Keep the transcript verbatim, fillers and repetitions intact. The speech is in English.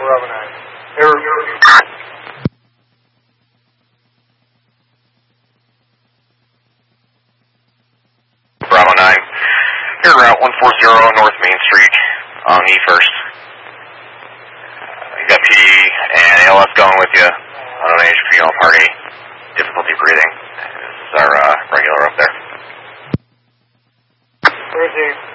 Bravo nine. Error. Bravo nine. Air route one forty North Main Street on E first. You got P D and A L S going with you on an H P on party. Difficulty breathing. This is our uh, regular up there. Where's he?